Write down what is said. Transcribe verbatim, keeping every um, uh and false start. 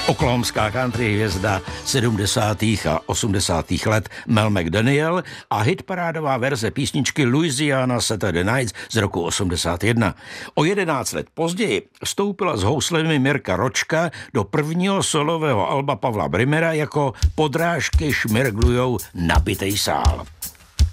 Oklahomská country hvězda sedmdesátých a osmdesátých let Mel McDaniel a hitparádová verze písničky Louisiana Saturday Nights z roku osmdesát jedna. O jedenáct let později vstoupila s houslemi Mirka Ročka do prvního solového alba Pavla Brimera jako Podrážky šmirglujou nabitej sál.